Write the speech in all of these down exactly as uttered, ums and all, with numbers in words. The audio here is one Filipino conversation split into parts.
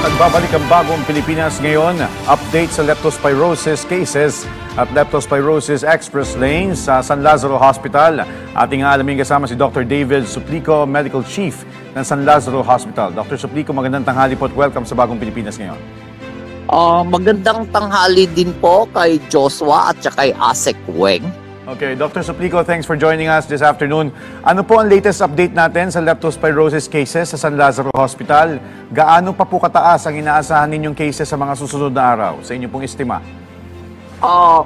Nagbabalik ang bagong Pilipinas ngayon. Update sa leptospirosis cases at leptospirosis express lanes sa San Lazaro Hospital. Ating alamin kasama si Doctor David Suplico, Medical Chief ng San Lazaro Hospital. Doctor Suplico, magandang tanghali po at welcome sa bagong Pilipinas ngayon. Uh, magandang tanghali din po kay Joshua at saka kay Asek Weng. Okay, Doctor Suplico, thanks for joining us this afternoon. Ano po ang latest update natin sa leptospirosis cases sa San Lazaro Hospital? Gaano pa po kataas ang inaasahan ninyong cases sa mga susunod na araw sa inyong pong estima? Uh,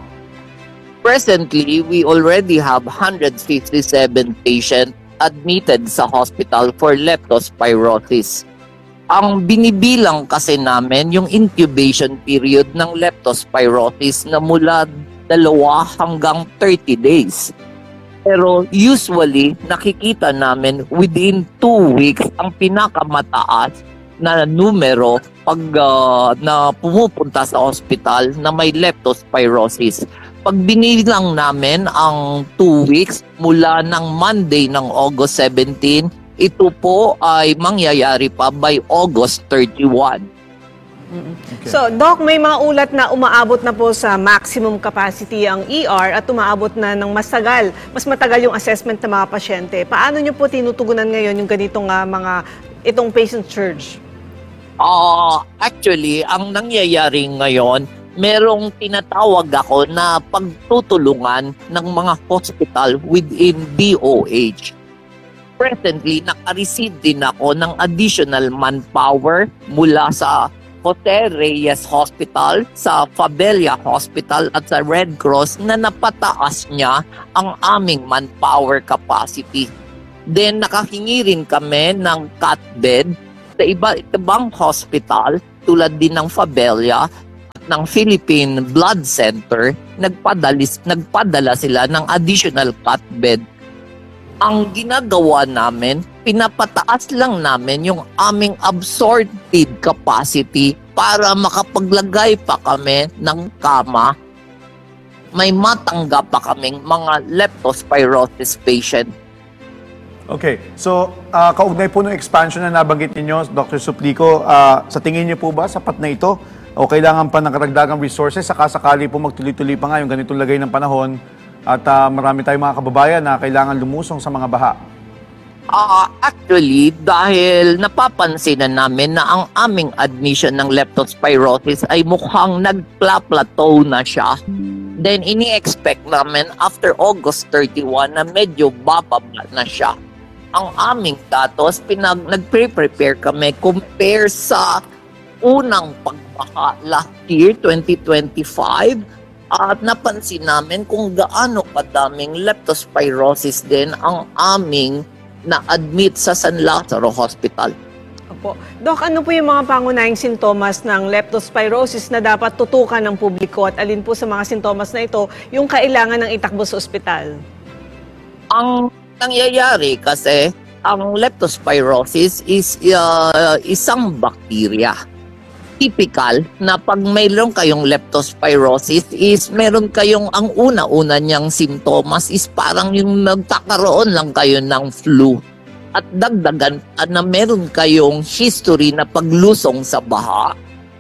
presently, we already have one hundred fifty-seven patients admitted sa hospital for leptospirosis. Ang binibilang kasi namin yung incubation period ng leptospirosis na mula dalawa hanggang thirty days. Pero usually, nakikita namin within two weeks ang pinakamataas na numero pag uh, na pumupunta sa hospital na may leptospirosis. Pag binilang namin ang two weeks mula ng Monday ng August seventeen, ito po ay mangyayari pa by August thirty-one. Okay. So, Doc, may mga ulat na umaabot na po sa maximum capacity ang E R at umaabot na ng masagal, mas matagal yung assessment ng mga pasyente. Paano nyo po tinutugunan ngayon yung ganitong uh, mga, itong patient surge? Uh, actually, ang nangyayari ngayon, merong tinatawag ako na pagtutulungan ng mga hospital within D O H. Presently, naka-receive din ako ng additional manpower mula sa Jose Reyes Hospital, sa Fabella Hospital at sa Red Cross na napataas niya ang aming manpower capacity. Then nakahingi rin kami ng cot bed sa iba ibang hospital tulad din ng Fabella at ng Philippine Blood Center. Nagpadalis, nagpadala sila ng additional cot bed. Ang ginagawa namin, pinapataas lang namin yung aming absorptive capacity para makapaglagay pa kami ng kama. May matanggap pa kaming mga leptospirosis patient. Okay, so uh, kaugnay po ng expansion na nabanggit ninyo, Doctor Suplico, uh, sa tingin niyo po ba sapat na ito? O kailangan pa ng karagdagang resources sakasakali po magtuloy-tuloy pa nga yung ganitong lagay ng panahon? At uh, marami tayong mga kababayan na kailangan lumusong sa mga baha. Uh, actually, dahil napapansin na namin na ang aming admission ng leptospirosis ay mukhang nagpla-plateau na siya. Then, ini-expect namin after August thirty-one na medyo bababa na siya. Ang aming datos, pinag nag-prepare kami compare sa unang pagbaha last year, twenty twenty-five, at napansin namin kung gaano kadaming leptospirosis din ang aming na-admit sa San Lazaro Hospital. Opo. Doc, ano po yung mga pangunahing sintomas ng leptospirosis na dapat tutukan ng publiko at alin po sa mga sintomas na ito yung kailangan ng itakbo sa ospital? Ang nangyayari kasi, ang leptospirosis is uh, isang bakterya. Typical na pag mayroon kayong leptospirosis is meron kayong ang una-una niyang simptomas is parang yung nagkakaroon lang kayo ng flu. At dagdagan na meron kayong history na paglusong sa baha.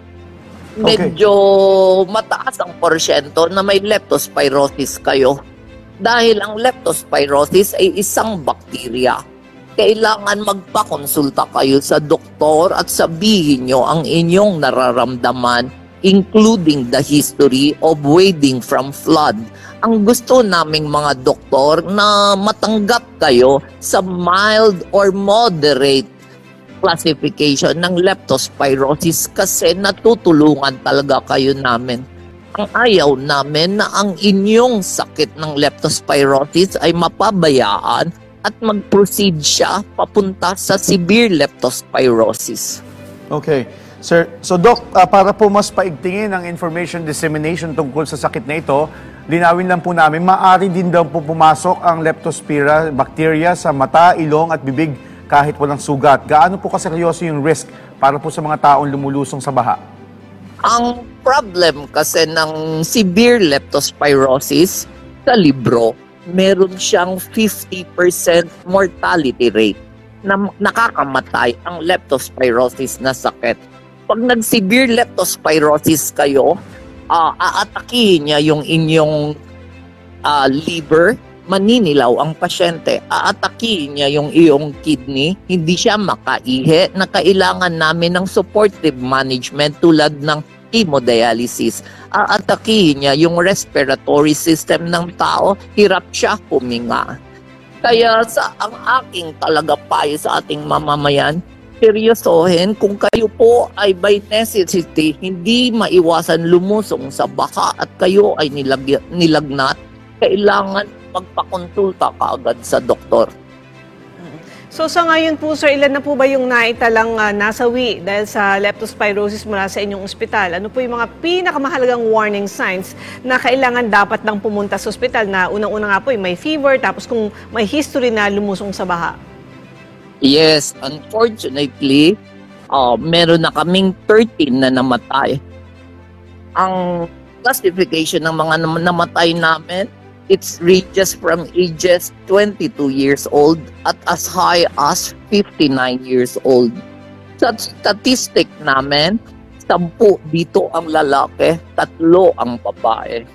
Medyo okay. Mataas ang porsyento na may leptospirosis kayo. Dahil ang leptospirosis ay isang bakterya. Kailangan magpakonsulta kayo sa doktor at sabihin nyo ang inyong nararamdaman, including the history of wading from flood. Ang gusto naming mga doktor na matanggap kayo sa mild or moderate classification ng leptospirosis kasi natutulungan talaga kayo namin. Ang ayaw namin na ang inyong sakit ng leptospirosis ay mapabayaan at mag-proceed siya papunta sa severe leptospirosis. Okay. Sir, so Doc, uh, para po mas paigtingin ang information dissemination tungkol sa sakit na ito, linawin lang po namin, maaari din daw po pumasok ang leptospira bacteria sa mata, ilong at bibig kahit walang sugat. Gaano po kaseryoso yung risk para po sa mga taong lumulusong sa baha? Ang problem kasi ng severe leptospirosis sa libro, meron siyang fifty percent mortality rate na nakakamatay ang leptospirosis na sakit. Pag nag-severe leptospirosis kayo, uh, aatakihin niya yung inyong uh, liver, maninilaw ang pasyente, aatakihin niya yung iyong kidney, hindi siya makaihi, na kailangan namin ng supportive management tulad ng hemodialysis. Aatakihin niya yung respiratory system ng tao, hirap siya huminga. Kaya sa ang aking talaga payo sa ating mamamayan, seryosohin kung kayo po ay by necessity hindi maiwasan lumusong sa baka at kayo ay nilag nilagnat, kailangan magpakonsulta kaagad sa doktor. So sa ngayon po sir, ilan na po ba yung naitalang uh, nasawi dahil sa leptospirosis mula sa inyong ospital? Ano po yung mga pinakamahalagang warning signs na kailangan dapat nang pumunta sa ospital, na unang-una nga po may fever, tapos kung may history na lumusong sa baha? Yes, unfortunately, uh, meron na kaming thirteen na namatay. Ang classification ng mga namatay namin, it's ranges from ages twenty-two years old at as high as fifty-nine years old. Sa statistic namin, sampu dito ang lalaki, tatlo ang babae.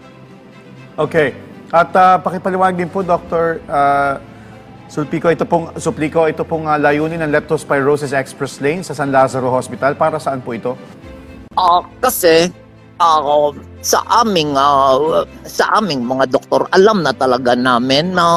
Okay. At uh, pakipaliwanag din po, Doctor uh, Sulpico, ito pong, Suplico, ito pong uh, layunin ng Leptospirosis Express Lane sa San Lazaro Hospital. Para saan po ito? Uh, kasi uh, sa aming uh, sa aming mga doktor, alam na talaga namin na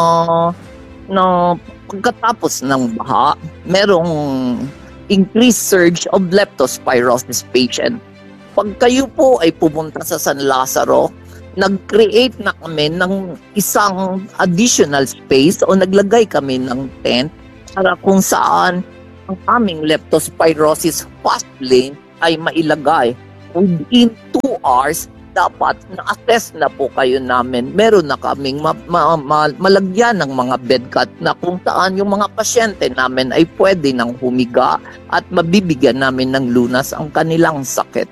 na pagkatapos ng baha, merong increased surge of leptospirosis patient. Pag kayo po ay pumunta sa San Lazaro, nag-create na kami ng isang additional space o naglagay kami ng tent para kung saan ang aming leptospirosis fast lane ay mailagay. Within two hours, dapat na-assess na po kayo namin. Meron na kaming ma- ma- ma- malagyan ng mga bed cot na kung saan yung mga pasyente namin ay pwede nang humiga at mabibigyan namin ng lunas ang kanilang sakit.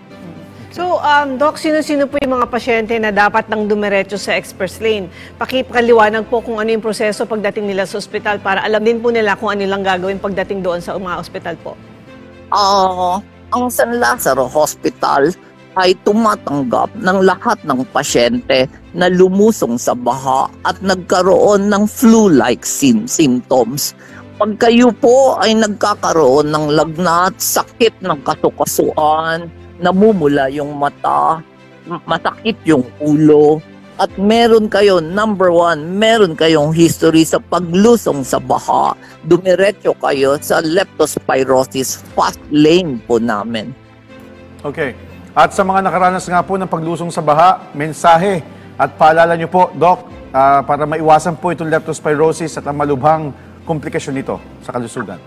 So, um, Doc, sino-sino po yung mga pasyente na dapat nang dumiretso sa express lane? Pakipaliwanag po kung ano yung proseso pagdating nila sa ospital para alam din po nila kung ano lang gagawin pagdating doon sa mga ospital po. Ah, uh, ang San Lazaro Hospital ay tumatanggap ng lahat ng pasyente na lumusong sa baha at nagkaroon ng flu-like sim- symptoms. Pag kayo po ay nagkakaroon ng lagnat, sakit ng kasukasuan, namumula yung mata, masakit yung ulo, at meron kayo, number one, meron kayong history sa paglusong sa baha, dumiretso kayo sa leptospirosis fast lane po namin. Okay. At sa mga nakaranas nga po ng paglusong sa baha, mensahe at paalala nyo po, Doc, uh, para maiwasan po itong leptospirosis at ang malubhang komplikasyon nito sa kalusugan.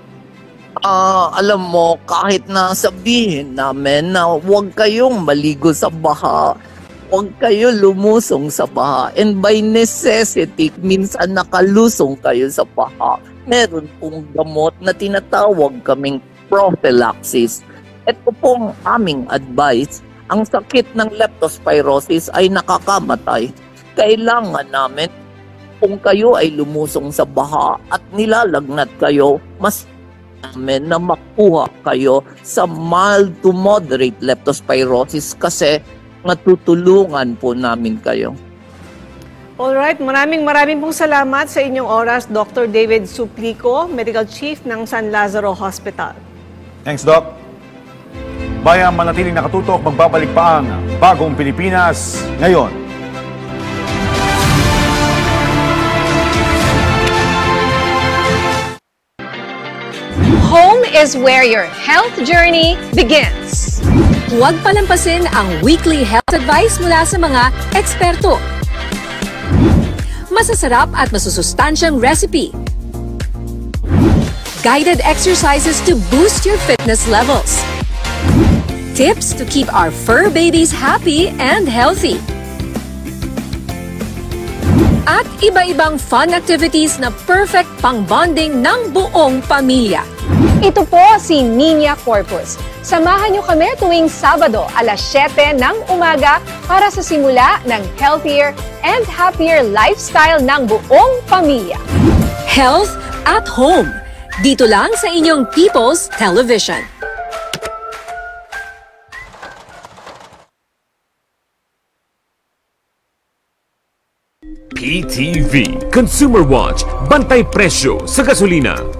Ah, uh, alam mo, kahit na sabihin namin na huwag kayong maligo sa baha, huwag kayo lumusong sa baha, and by necessity, minsan nakalusong kayo sa baha, meron pong gamot na tinatawag kaming prophylaxis. Ito pong aming advice, ang sakit ng leptospirosis ay nakakamatay. Kailangan namin, kung kayo ay lumusong sa baha at nilalagnat kayo, mas namin na makuha kayo sa mild to moderate leptospirosis kasi matutulungan po namin kayo. Alright, maraming maraming pong salamat sa inyong oras, Doctor David Suplico, Medical Chief ng San Lazaro Hospital. Thanks, Doc. Bayang manatiling nakatutok, magbabalik pa ang Bagong Pilipinas ngayon. Home is where your health journey begins. Huwag palampasin ang weekly health advice mula sa mga eksperto. Masasarap at masusustansyang recipe. Guided exercises to boost your fitness levels. Tips to keep our fur babies happy and healthy. At iba-ibang fun activities na perfect pang-bonding ng buong pamilya. Ito po si Niña Corpus. Samahan niyo kami tuwing Sabado alas siyete ng umaga para sa simula ng healthier and happier lifestyle ng buong pamilya. Health at Home. Dito lang sa inyong People's Television. P T V Consumer Watch, bantay presyo sa gasolina.